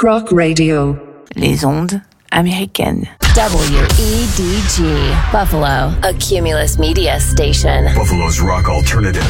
Rock Radio. Les ondes américaines. WEDG Buffalo, a Cumulus Media station. Buffalo's rock alternative.